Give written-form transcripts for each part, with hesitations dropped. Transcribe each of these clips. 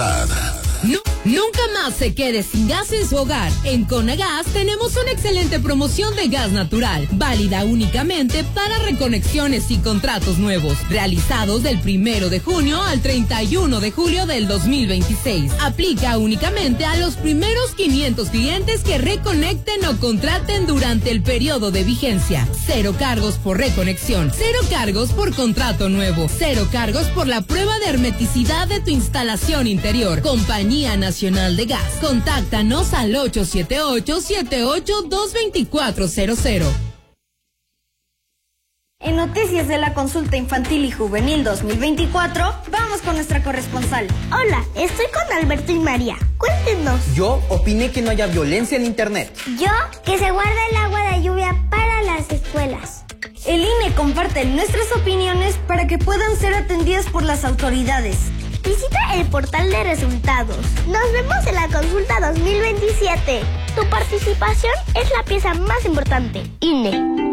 verdad. Nunca más se quede sin gas en su hogar. En Conagas tenemos una excelente promoción de gas natural, válida únicamente para reconexiones y contratos nuevos, realizados del 1 de junio al 31 de julio del 2026. Aplica únicamente a los primeros 500 clientes que reconecten o contraten durante el periodo de vigencia. 0 cargos por reconexión, 0 cargos por contrato nuevo, 0 cargos por la prueba de hermeticidad de tu instalación interior. Compañía Nacional de Gas. Contáctanos al 878-78-22400. En Noticias de la Consulta Infantil y Juvenil 2024, vamos con nuestra corresponsal. Hola, estoy con Alberto y María. Cuéntenos. Yo opiné que no haya violencia en internet. Yo, que se guarde el agua de lluvia para las escuelas. El INE comparte nuestras opiniones para que puedan ser atendidas por las autoridades. Visita el portal de resultados. Nos vemos en la consulta 2027. Tu participación es la pieza más importante. INE.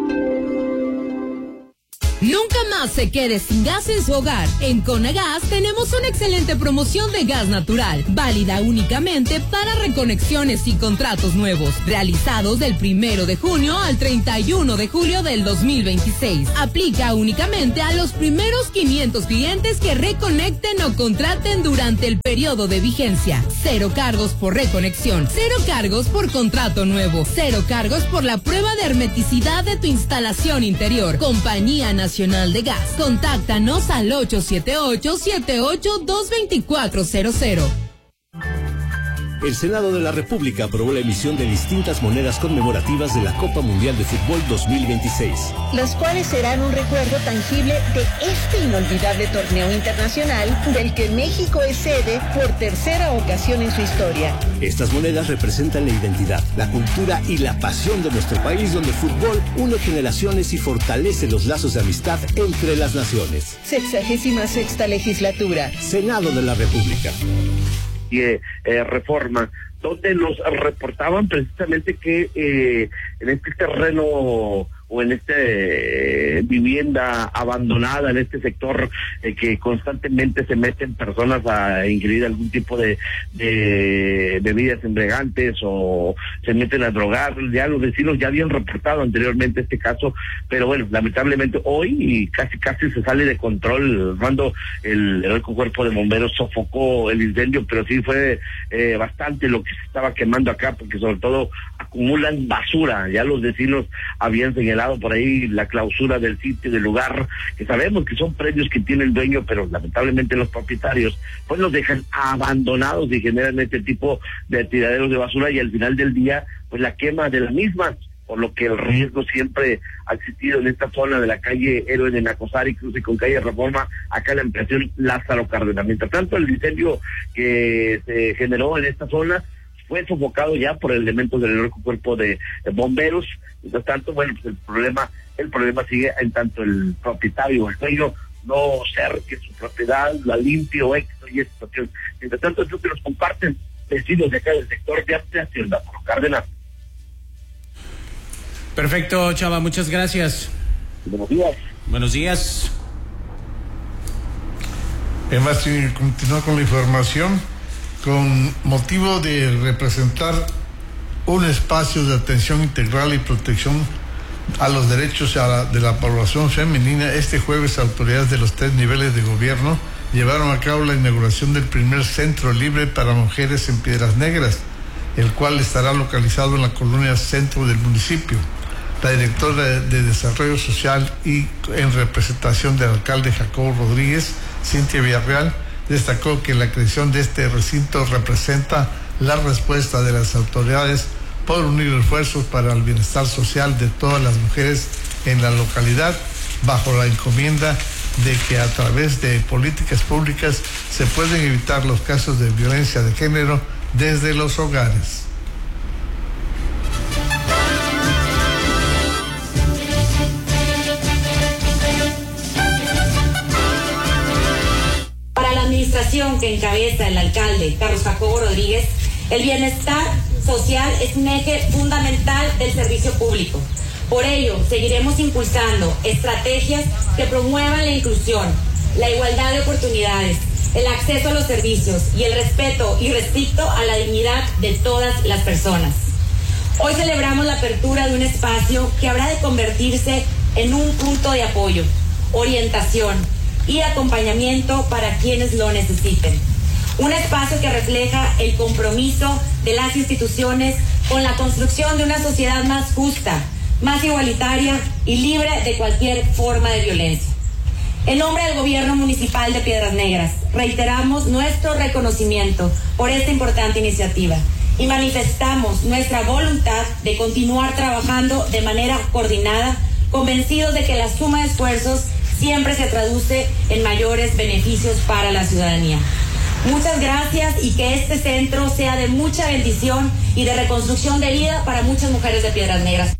Nunca más se quede sin gas en su hogar. En Conagas tenemos una excelente promoción de gas natural, válida únicamente para reconexiones y contratos nuevos, realizados del 1 de junio al 31 de julio del 2026. Aplica únicamente a los primeros 500 clientes que reconecten o contraten durante el periodo de vigencia. 0 cargos por reconexión, 0 cargos por contrato nuevo, 0 cargos por la prueba de hermeticidad de tu instalación interior. Compañía Nacional de Gas. Contáctanos al 878-78-22400. El Senado de la República aprobó la emisión de distintas monedas conmemorativas de la Copa Mundial de Fútbol 2026. Las cuales serán un recuerdo tangible de este inolvidable torneo internacional del que México es sede por tercera ocasión en su historia. Estas monedas representan la identidad, la cultura y la pasión de nuestro país, donde el fútbol une generaciones y fortalece los lazos de amistad entre las naciones. 66ª legislatura. Senado de la República. Reforma, donde nos reportaban precisamente que en este terreno o en esta vivienda abandonada, en este sector que constantemente se meten personas a ingerir algún tipo de bebidas embriagantes o se meten a drogar. Ya los vecinos ya habían reportado anteriormente este caso, pero bueno, lamentablemente hoy casi se sale de control cuando el heroico cuerpo de bomberos sofocó el incendio, pero sí fue bastante lo que se estaba quemando acá, porque sobre todo acumulan basura. Ya los vecinos habían señalado por ahí la clausura del sitio, del lugar, que sabemos que son predios que tiene el dueño, pero lamentablemente los propietarios pues los dejan abandonados y generan este tipo de tiraderos de basura, y al final del día pues la quema de la misma, por lo que el riesgo siempre ha existido en esta zona de la calle Héroe de Nacosari, cruce con calle Reforma, acá en la ampliación Lázaro Cárdenas. Mientras tanto, el incendio que se generó en esta zona fue sofocado ya por elementos del heroico cuerpo de bomberos. Mientras tanto, bueno, pues el problema sigue en tanto el propietario, el dueño, no ser que su propiedad la limpie o X y esta situación. Mientras tanto, es lo que nos comparten vecinos de acá del sector de ampliación Lázaro Cárdenas. Perfecto, Chava, muchas gracias. Buenos días. Buenos días. Además, continúa con la información. Con motivo de representar un espacio de atención integral y protección a los derechos de la población femenina, este jueves autoridades de los 3 niveles de gobierno llevaron a cabo la inauguración del primer centro libre para mujeres en Piedras Negras, el cual estará localizado en la colonia centro del municipio. La directora de Desarrollo Social y en representación del alcalde Jacobo Rodríguez, Cintia Villarreal, destacó que la creación de este recinto representa la respuesta de las autoridades por unir esfuerzos para el bienestar social de todas las mujeres en la localidad, bajo la encomienda de que a través de políticas públicas se pueden evitar los casos de violencia de género desde los hogares. Administración que encabeza el alcalde Carlos Jacobo Rodríguez, el bienestar social es un eje fundamental del servicio público. Por ello, seguiremos impulsando estrategias que promuevan la inclusión, la igualdad de oportunidades, el acceso a los servicios y el respeto irrestricto a la dignidad de todas las personas. Hoy celebramos la apertura de un espacio que habrá de convertirse en un punto de apoyo, orientación y acompañamiento para quienes lo necesiten. Un espacio que refleja el compromiso de las instituciones con la construcción de una sociedad más justa, más igualitaria y libre de cualquier forma de violencia. En nombre del Gobierno Municipal de Piedras Negras, reiteramos nuestro reconocimiento por esta importante iniciativa y manifestamos nuestra voluntad de continuar trabajando de manera coordinada, convencidos de que la suma de esfuerzos siempre se traduce en mayores beneficios para la ciudadanía. Muchas gracias y que este centro sea de mucha bendición y de reconstrucción de vida para muchas mujeres de Piedras Negras.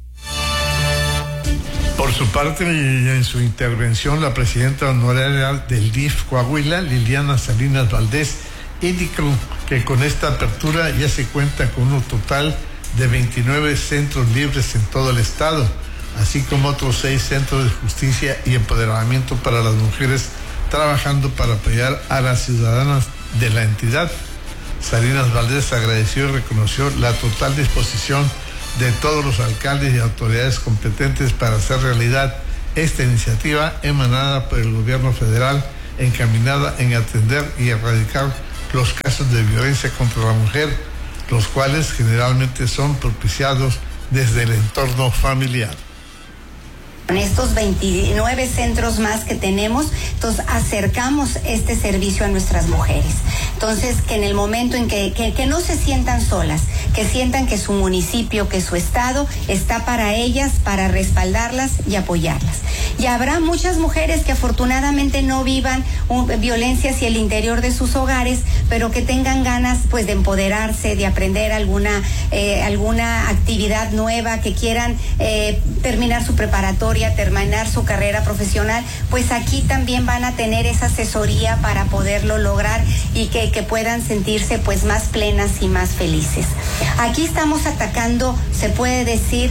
Por su parte, en su intervención, la presidenta honoraria del DIF Coahuila, Liliana Salinas Valdés, indicó que con esta apertura ya se cuenta con un total de 29 centros libres en todo el estado, así como otros 6 centros de justicia y empoderamiento para las mujeres, trabajando para apoyar a las ciudadanas de la entidad. Salinas Valdés agradeció y reconoció la total disposición de todos los alcaldes y autoridades competentes para hacer realidad esta iniciativa emanada por el gobierno federal, encaminada en atender y erradicar los casos de violencia contra la mujer, los cuales generalmente son propiciados desde el entorno familiar. Con estos 29 centros más que tenemos, entonces acercamos este servicio a nuestras mujeres. Entonces, que en el momento en que no se sientan solas, que sientan que su municipio, que su estado está para ellas, para respaldarlas y apoyarlas. Y habrá muchas mujeres que afortunadamente no vivan violencia hacia el interior de sus hogares, pero que tengan ganas pues de empoderarse, de aprender alguna actividad nueva, que quieran terminar su preparatoria, terminar su carrera profesional, pues aquí también van a tener esa asesoría para poderlo lograr y que puedan sentirse pues más plenas y más felices. Aquí estamos atacando, se puede decir,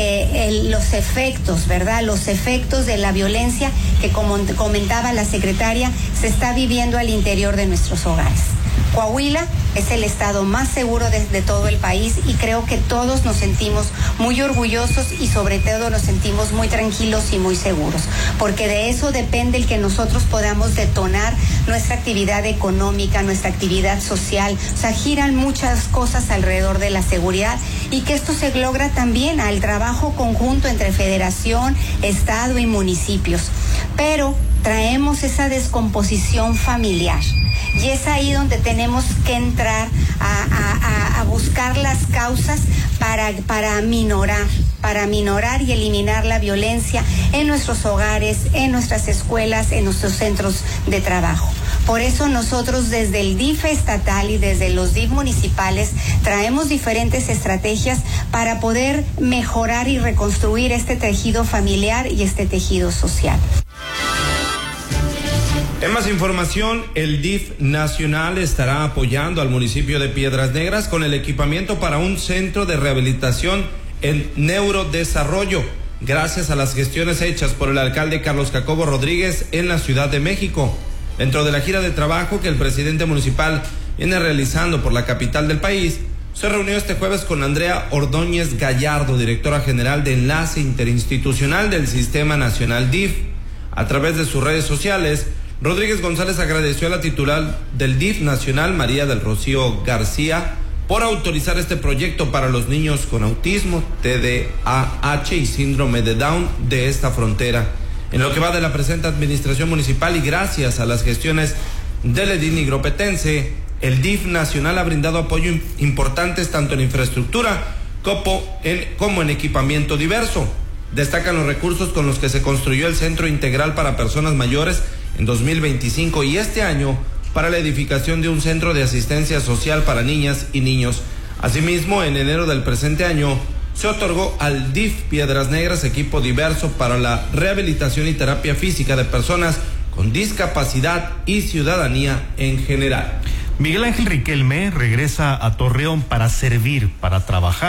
los efectos, ¿verdad? Los efectos de la violencia que, como comentaba la secretaria, se está viviendo al interior de nuestros hogares. Coahuila es el estado más seguro de todo el país y creo que todos nos sentimos muy orgullosos y sobre todo nos sentimos muy tranquilos y muy seguros, porque de eso depende el que nosotros podamos detonar nuestra actividad económica, nuestra actividad social. O sea, giran muchas cosas alrededor de la seguridad y que esto se logra también al trabajo conjunto entre federación, estado y municipios. Pero traemos esa descomposición familiar. Y es ahí donde tenemos que entrar a buscar las causas para minorar y eliminar la violencia en nuestros hogares, en nuestras escuelas, en nuestros centros de trabajo. Por eso nosotros desde el DIF estatal y desde los DIF municipales traemos diferentes estrategias para poder mejorar y reconstruir este tejido familiar y este tejido social. En más información, el DIF nacional estará apoyando al municipio de Piedras Negras con el equipamiento para un centro de rehabilitación en neurodesarrollo, gracias a las gestiones hechas por el alcalde Carlos Jacobo Rodríguez en la Ciudad de México. Dentro de la gira de trabajo que el presidente municipal viene realizando por la capital del país, se reunió este jueves con Andrea Ordóñez Gallardo, directora general de Enlace Interinstitucional del Sistema Nacional DIF. A través de sus redes sociales, Rodríguez González agradeció a la titular del DIF nacional, María del Rocío García, por autorizar este proyecto para los niños con autismo, TDAH y síndrome de Down de esta frontera. En lo que va de la presente administración municipal y gracias a las gestiones del edil nigropetense, el DIF nacional ha brindado apoyo importantes tanto en infraestructura como en equipamiento diverso. Destacan los recursos con los que se construyó el Centro Integral para Personas Mayores en 2025 y este año para la edificación de un centro de asistencia social para niñas y niños. Asimismo, en enero del presente año se otorgó al DIF Piedras Negras equipo diverso para la rehabilitación y terapia física de personas con discapacidad y ciudadanía en general. Miguel Ángel Riquelme regresa a Torreón para servir, para trabajar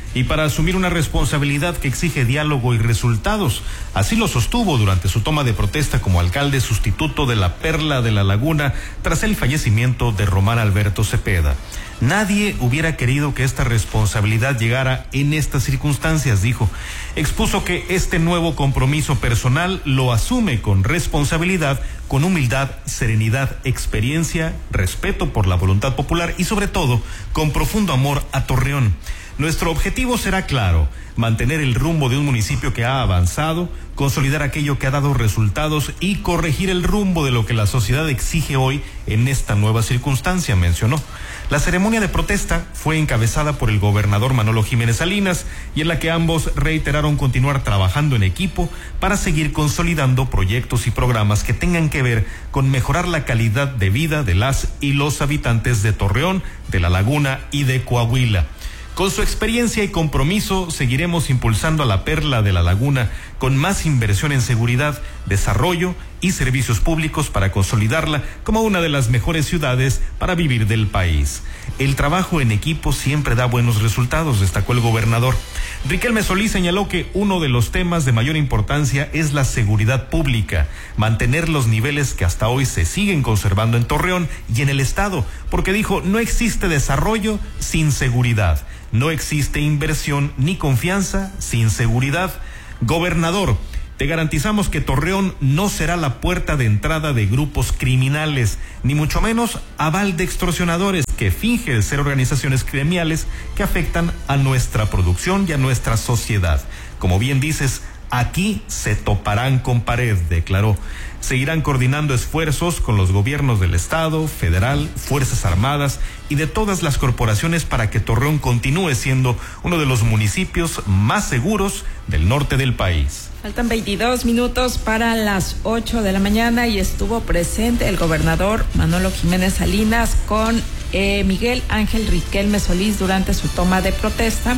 y para asumir una responsabilidad que exige diálogo y resultados. Así lo sostuvo durante su toma de protesta como alcalde sustituto de la Perla de la Laguna tras el fallecimiento de Román Alberto Cepeda. Nadie hubiera querido que esta responsabilidad llegara en estas circunstancias, dijo. Expuso que este nuevo compromiso personal lo asume con responsabilidad, con humildad, serenidad, experiencia, respeto por la voluntad popular y sobre todo con profundo amor a Torreón. Nuestro objetivo será claro: mantener el rumbo de un municipio que ha avanzado, consolidar aquello que ha dado resultados y corregir el rumbo de lo que la sociedad exige hoy en esta nueva circunstancia, mencionó. La ceremonia de protesta fue encabezada por el gobernador Manolo Jiménez Salinas y en la que ambos reiteraron continuar trabajando en equipo para seguir consolidando proyectos y programas que tengan que ver con mejorar la calidad de vida de las y los habitantes de Torreón, de La Laguna y de Coahuila. Con su experiencia y compromiso, seguiremos impulsando a la Perla de la Laguna con más inversión en seguridad, desarrollo y servicios públicos para consolidarla como una de las mejores ciudades para vivir del país. El trabajo en equipo siempre da buenos resultados, destacó el gobernador. Riquelme Solís señaló que uno de los temas de mayor importancia es la seguridad pública, mantener los niveles que hasta hoy se siguen conservando en Torreón y en el estado, porque dijo, no existe desarrollo sin seguridad. No existe inversión ni confianza sin seguridad. Gobernador, te garantizamos que Torreón no será la puerta de entrada de grupos criminales, ni mucho menos aval de extorsionadores que fingen ser organizaciones gremiales que afectan a nuestra producción y a nuestra sociedad. Como bien dices, aquí se toparán con pared, declaró. Seguirán coordinando esfuerzos con los gobiernos del Estado, federal, Fuerzas Armadas y de todas las corporaciones para que Torreón continúe siendo uno de los municipios más seguros del norte del país. Faltan 22 minutos para las 8 de la mañana y estuvo presente el gobernador Manolo Jiménez Salinas con Miguel Ángel Riquelme Solís durante su toma de protesta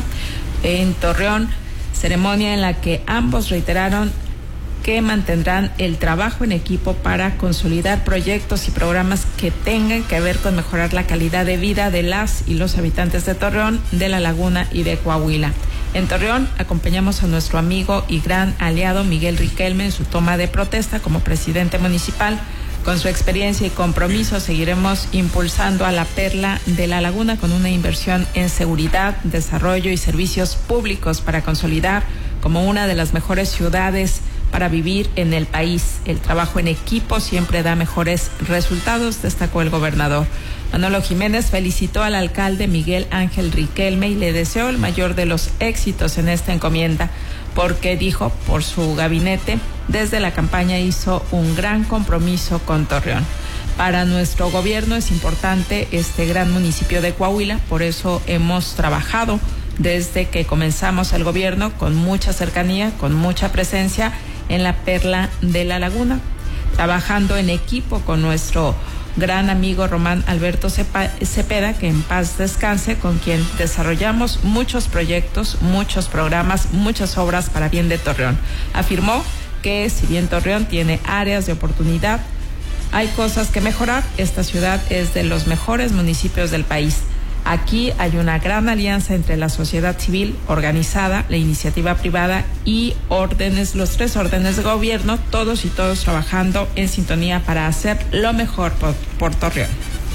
en Torreón, ceremonia en la que ambos reiteraron que mantendrán el trabajo en equipo para consolidar proyectos y programas que tengan que ver con mejorar la calidad de vida de las y los habitantes de Torreón, de La Laguna y de Coahuila. En Torreón acompañamos a nuestro amigo y gran aliado Miguel Riquelme en su toma de protesta como presidente municipal. Con su experiencia y compromiso seguiremos impulsando a la Perla de La Laguna con una inversión en seguridad, desarrollo y servicios públicos para consolidar como una de las mejores ciudades para vivir en el país. El trabajo en equipo siempre da mejores resultados, destacó el gobernador. Manolo Jiménez felicitó al alcalde Miguel Ángel Riquelme y le deseó el mayor de los éxitos en esta encomienda, porque dijo, por su gabinete, desde la campaña hizo un gran compromiso con Torreón. Para nuestro gobierno es importante este gran municipio de Coahuila, por eso hemos trabajado desde que comenzamos el gobierno con mucha cercanía, con mucha presencia en la Perla de la Laguna, trabajando en equipo con nuestro gran amigo Román Alberto Cepeda, que en paz descanse, con quien desarrollamos muchos proyectos, muchos programas, muchas obras para bien de Torreón. Afirmó que si bien Torreón tiene áreas de oportunidad, hay cosas que mejorar. Esta ciudad es de los mejores municipios del país. Aquí hay una gran alianza entre la sociedad civil organizada, la iniciativa privada y los tres órdenes de gobierno, todos trabajando en sintonía para hacer lo mejor por Torreón.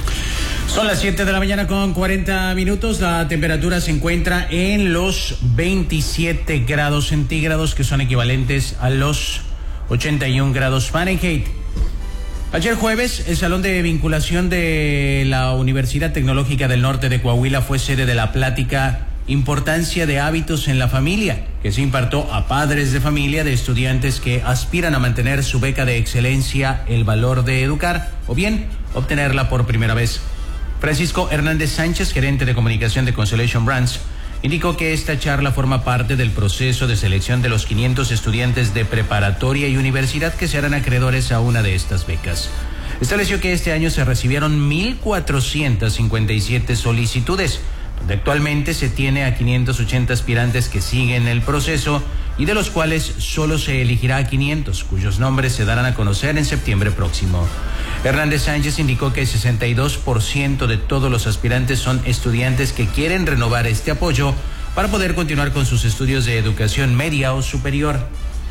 Son las 7 de la mañana con 40 minutos. La temperatura se encuentra en los 27 grados centígrados, que son equivalentes a los 81 grados Fahrenheit. Ayer jueves, el Salón de Vinculación de la Universidad Tecnológica del Norte de Coahuila fue sede de la plática Importancia de hábitos en la familia, que se impartió a padres de familia de estudiantes que aspiran a mantener su beca de excelencia El Valor de Educar o bien obtenerla por primera vez. Francisco Hernández Sánchez, gerente de comunicación de Constellation Brands, indicó que esta charla forma parte del proceso de selección de los 500 estudiantes de preparatoria y universidad que serán acreedores a una de estas becas. Estableció que este año se recibieron 1,457 solicitudes, donde actualmente se tiene a 580 aspirantes que siguen el proceso y de los cuales solo se elegirá a 500, cuyos nombres se darán a conocer en septiembre próximo. Hernández Sánchez indicó que el 62% de todos los aspirantes son estudiantes que quieren renovar este apoyo para poder continuar con sus estudios de educación media o superior.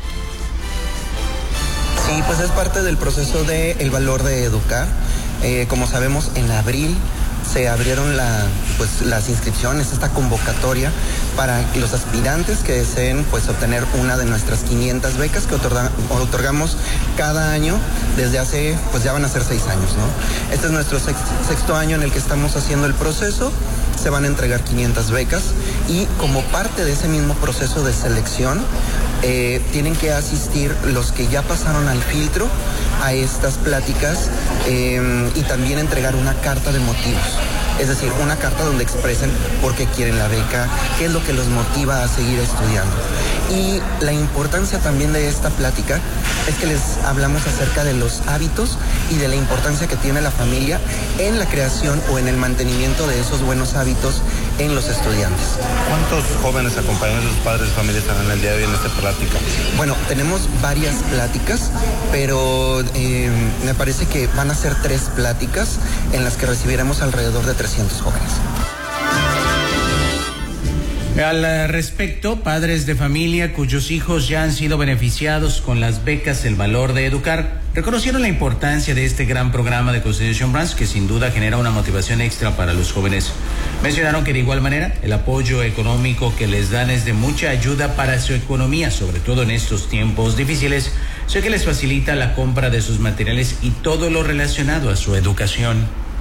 Sí, pues es parte del proceso de El Valor de Educar. Como sabemos, en abril se abrieron las inscripciones, esta convocatoria para los aspirantes que deseen obtener una de nuestras 500 becas que otorgamos cada año desde hace, ya van a ser 6 años, ¿no? Este es nuestro sexto año en el que estamos haciendo el proceso. Se van a entregar 500 becas y como parte de ese mismo proceso de selección tienen que asistir los que ya pasaron al filtro a estas pláticas y también entregar una carta de motivos. Es decir, una carta donde expresen por qué quieren la beca, qué es lo que los motiva a seguir estudiando. Y la importancia también de esta plática es que les hablamos acerca de los hábitos y de la importancia que tiene la familia en la creación o en el mantenimiento de esos buenos hábitos en los estudiantes. ¿Cuántos jóvenes acompañan a sus padres y familias estarán el día de hoy en esta plática? Bueno, tenemos varias pláticas, pero me parece que van a ser 3 pláticas en las que recibiremos alrededor de 300 jóvenes. Al respecto, padres de familia cuyos hijos ya han sido beneficiados con las becas El Valor de Educar reconocieron la importancia de este gran programa de Constitution Brands, que sin duda genera una motivación extra para los jóvenes. Mencionaron que de igual manera el apoyo económico que les dan es de mucha ayuda para su economía, sobre todo en estos tiempos difíciles, ya que les facilita la compra de sus materiales y todo lo relacionado a su educación.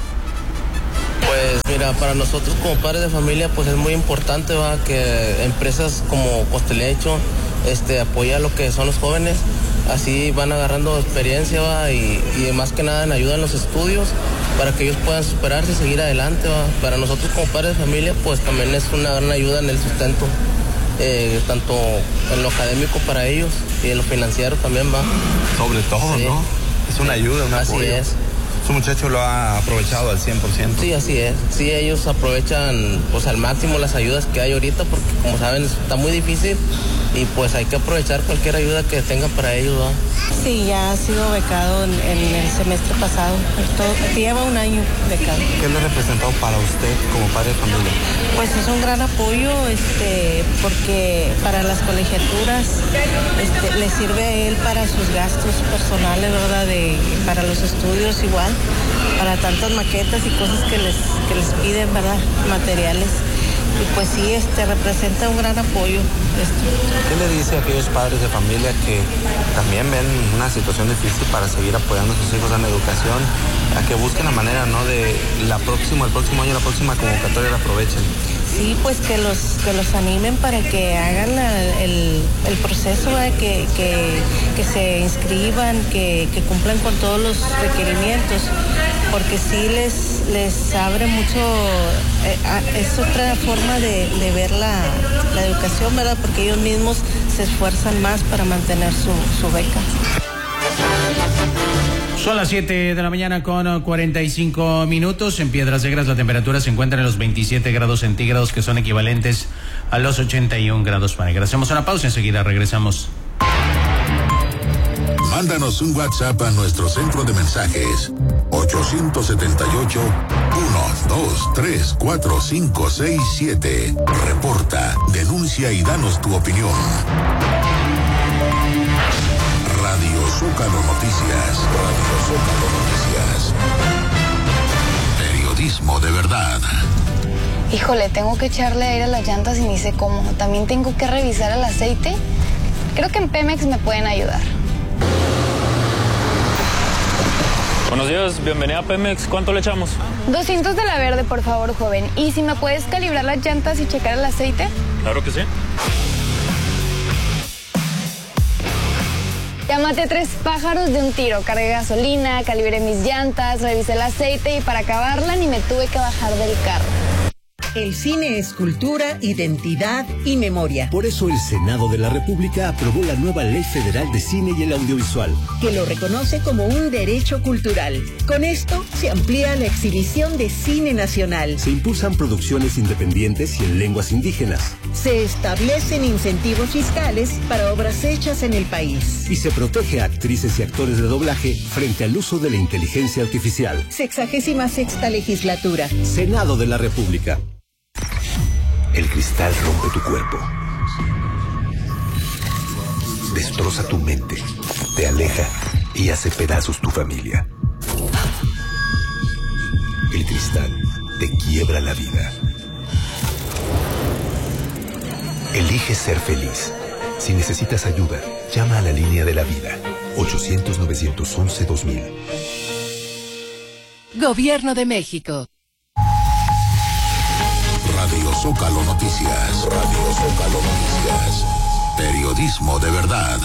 Pues mira, para nosotros como padres de familia pues es muy importante que empresas como Costelecho apoya lo que son los jóvenes, así van agarrando experiencia y más que nada en ayuda en los estudios para que ellos puedan superarse y seguir adelante. Para nosotros como padres de familia pues también es una gran ayuda en el sustento, tanto en lo académico para ellos y en lo financiero también Sobre todo, sí. ¿No? Es una ayuda, un apoyo. Así es. Su muchacho lo ha aprovechado al 100%. Sí, así es. Sí, ellos aprovechan al máximo las ayudas que hay ahorita porque como saben está muy difícil y pues hay que aprovechar cualquier ayuda que tengan para ellos. Sí, ya ha sido becado en el semestre pasado. Lleva un año becado. ¿Qué le ha representado para usted como padre de familia? Pues es un gran apoyo porque para las colegiaturas le sirve a él para sus gastos personales, ¿verdad? Para los estudios igual, para tantas maquetas y cosas que les piden, ¿verdad? Materiales. Y pues sí, representa un gran apoyo. ¿Qué le dice a aquellos padres de familia que también ven una situación difícil para seguir apoyando a sus hijos en la educación, a que busquen la manera, ¿no? De el próximo año, la próxima convocatoria la aprovechen? Sí, pues que los animen para que hagan el proceso, que se inscriban, que cumplan con todos los requerimientos, porque sí les abre mucho, es otra forma de ver la educación, ¿verdad? Porque ellos mismos se esfuerzan más para mantener su beca. Son las 7 de la mañana con 45 minutos. En Piedras Negras la temperatura se encuentra en los 27 grados centígrados, que son equivalentes a los 81 grados Fahrenheit. Hacemos una pausa, enseguida regresamos. Mándanos un WhatsApp a nuestro centro de mensajes 878-123-4567. Reporta, denuncia y danos tu opinión. Radio Zócalo Noticias. Radio Zócalo Noticias. Periodismo de verdad. Híjole, tengo que echarle aire a las llantas y ni sé cómo. También tengo que revisar el aceite. Creo que en Pemex me pueden ayudar. Buenos días, bienvenida a Pemex. ¿Cuánto le echamos? 200 de la verde, por favor, joven. ¿Y si me puedes calibrar las llantas y checar el aceite? Claro que sí. Ya maté 3 pájaros de un tiro. Cargué gasolina, calibré mis llantas, revisé el aceite y para acabarla ni me tuve que bajar del carro. El cine es cultura, identidad y memoria. Por eso el Senado de la República aprobó la nueva Ley Federal de Cine y el Audiovisual, que lo reconoce como un derecho cultural. Con esto se amplía la exhibición de cine nacional. Se impulsan producciones independientes y en lenguas indígenas. Se establecen incentivos fiscales para obras hechas en el país. Y se protege a actrices y actores de doblaje frente al uso de la inteligencia artificial. 66ª legislatura. Senado de la República. El cristal rompe tu cuerpo, destroza tu mente, te aleja y hace pedazos tu familia. El cristal te quiebra la vida. Elige ser feliz. Si necesitas ayuda, llama a la línea de la vida. 800-911-2000. Gobierno de México. Radio Zócalo Noticias. Radio Zócalo Noticias. Periodismo de verdad.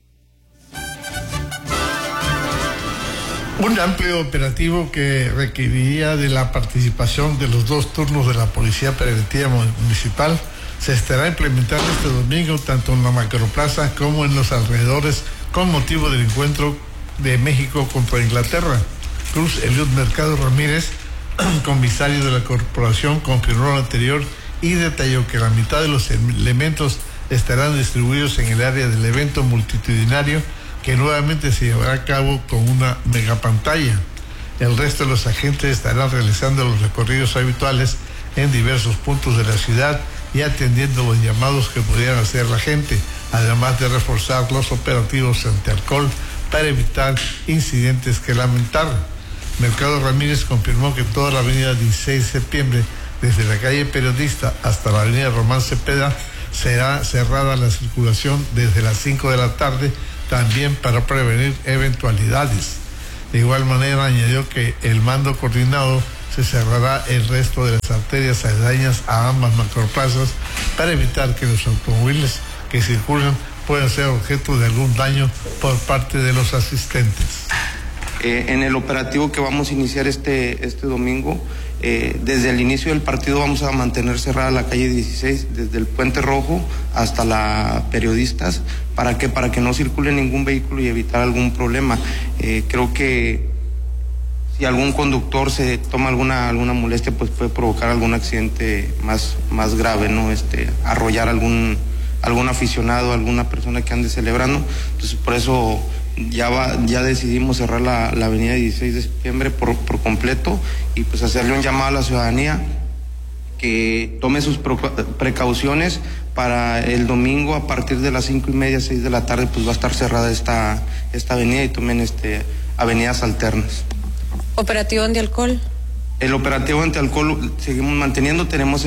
Un amplio operativo que requeriría de la participación de los 2 turnos de la Policía Preventiva Municipal se estará implementando este domingo tanto en la Macroplaza como en los alrededores con motivo del encuentro de México contra Inglaterra. Cruz Eliud Mercado Ramírez, comisario de la corporación, confirmó lo anterior y detalló que la mitad de los elementos estarán distribuidos en el área del evento multitudinario que nuevamente se llevará a cabo con una megapantalla. El resto de los agentes estarán realizando los recorridos habituales en diversos puntos de la ciudad y atendiendo los llamados que pudieran hacer la gente, además de reforzar los operativos anti-alcohol para evitar incidentes que lamentar. Mercado Ramírez confirmó que toda la avenida 16 de septiembre, desde la calle Periodista hasta la avenida Román Cepeda, será cerrada la circulación desde las 5 de la tarde, también para prevenir eventualidades. De igual manera añadió que el mando coordinado se cerrará el resto de las arterias aledañas a ambas macroplazas para evitar que los automóviles que circulan puedan ser objeto de algún daño por parte de los asistentes. En el operativo que vamos a iniciar este domingo, desde el inicio del partido vamos a mantener cerrada la calle 16, desde el Puente Rojo hasta la Periodistas. ¿Para qué? Para que no circule ningún vehículo y evitar algún problema. Creo que si algún conductor se toma alguna molestia, pues puede provocar algún accidente más grave, ¿no? Arrollar algún aficionado, alguna persona que ande celebrando. Entonces, por eso ya decidimos cerrar la avenida 16 de septiembre por completo y pues hacerle un llamado a la ciudadanía que tome sus precauciones. Para el domingo a partir de las 5:30, 6 de la tarde, pues va a estar cerrada esta avenida y tomen avenidas alternas. ¿Operativo antialcohol? El operativo antialcohol seguimos manteniendo, tenemos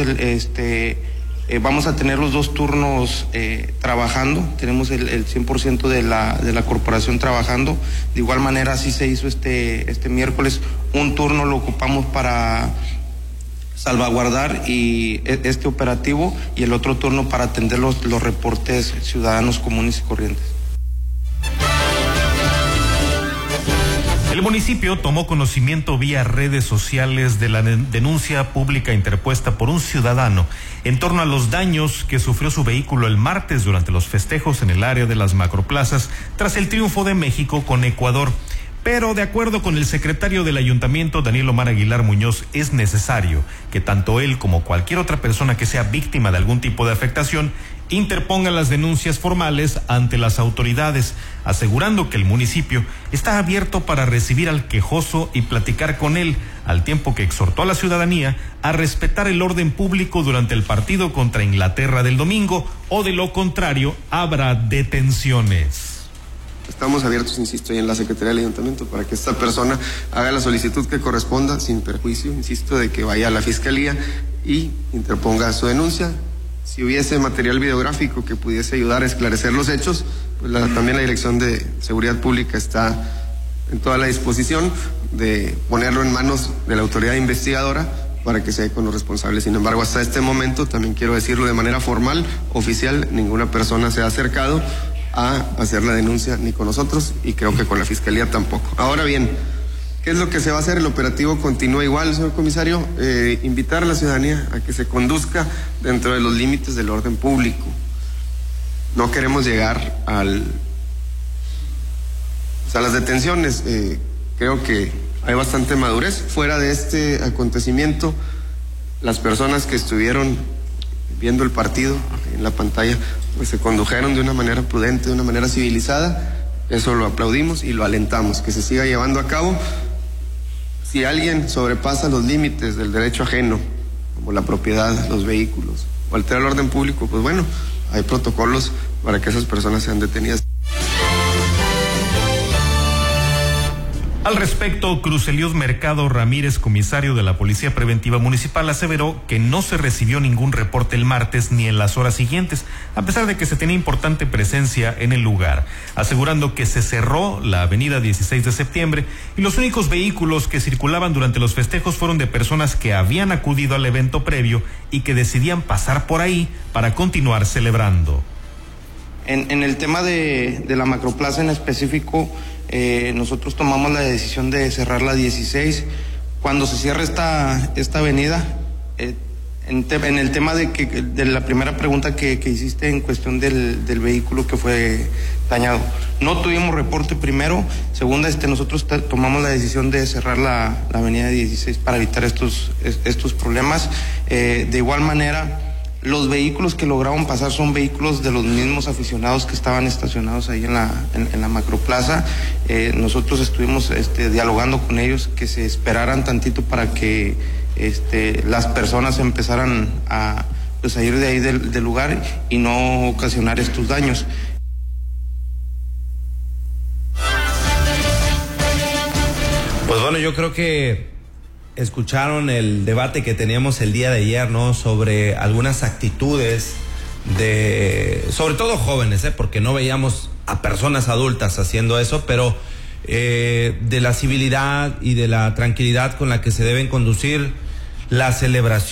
vamos a tener los 2 turnos trabajando, tenemos el 100% de la corporación trabajando. De igual manera así se hizo este miércoles, un turno lo ocupamos para salvaguardar y este operativo y el otro turno para atender los reportes ciudadanos comunes y corrientes. El municipio tomó conocimiento vía redes sociales de la denuncia pública interpuesta por un ciudadano en torno a los daños que sufrió su vehículo el martes durante los festejos en el área de las macroplazas tras el triunfo de México con Ecuador. Pero de acuerdo con el secretario del ayuntamiento, Daniel Omar Aguilar Muñoz, es necesario que tanto él como cualquier otra persona que sea víctima de algún tipo de afectación interponga las denuncias formales ante las autoridades, asegurando que el municipio está abierto para recibir al quejoso y platicar con él, al tiempo que exhortó a la ciudadanía a respetar el orden público durante el partido contra Inglaterra del domingo, o de lo contrario habrá detenciones. Estamos abiertos, insisto, ahí en la Secretaría del Ayuntamiento para que esta persona haga la solicitud que corresponda sin perjuicio, insisto, de que vaya a la Fiscalía y interponga su denuncia. Si hubiese material videográfico que pudiese ayudar a esclarecer los hechos, pues también la Dirección de Seguridad Pública está en toda la disposición de ponerlo en manos de la autoridad investigadora para que se dé con los responsables. Sin embargo, hasta este momento, también quiero decirlo de manera formal, oficial, ninguna persona se ha acercado a hacer la denuncia ni con nosotros y creo que con la Fiscalía tampoco. Ahora bien, ¿qué es lo que se va a hacer? El operativo continúa igual, señor comisario, invitar a la ciudadanía a que se conduzca dentro de los límites del orden público. No queremos llegar a las detenciones. Creo que hay bastante madurez. Fuera de este acontecimiento, las personas que estuvieron viendo el partido en la pantalla, pues se condujeron de una manera prudente, de una manera civilizada. Eso lo aplaudimos y lo alentamos, que se siga llevando a cabo. Si alguien sobrepasa los límites del derecho ajeno como la propiedad, los vehículos o alterar el orden público, pues bueno, hay protocolos para que esas personas sean detenidas. Al respecto, Cruz Elios Mercado Ramírez, comisario de la Policía Preventiva Municipal, aseveró que no se recibió ningún reporte el martes ni en las horas siguientes, a pesar de que se tenía importante presencia en el lugar, asegurando que se cerró la avenida 16 de septiembre y los únicos vehículos que circulaban durante los festejos fueron de personas que habían acudido al evento previo y que decidían pasar por ahí para continuar celebrando. En el tema de la macroplaza en específico, nosotros tomamos la decisión de cerrar la 16. Cuando se cierra esta avenida, en el tema de la primera pregunta que hiciste en cuestión del vehículo que fue dañado, no tuvimos reporte primero. Segunda, nosotros tomamos la decisión de cerrar la avenida 16 para evitar estos problemas. De igual manera, los vehículos que lograron pasar son vehículos de los mismos aficionados que estaban estacionados ahí en la macroplaza. Nosotros estuvimos dialogando con ellos que se esperaran tantito para que las personas empezaran a ir de ahí del lugar y no ocasionar estos daños. Pues bueno, yo creo que escucharon el debate que teníamos el día de ayer, ¿no? Sobre algunas actitudes sobre todo jóvenes, porque no veíamos a personas adultas haciendo eso, pero de la civilidad y de la tranquilidad con la que se deben conducir la celebración.